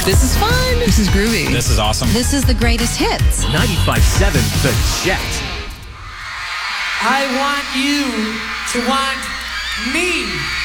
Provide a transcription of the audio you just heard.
This is fun. This is groovy. This is awesome. This is the greatest hits. 95.7 The Jet. I want you to want me.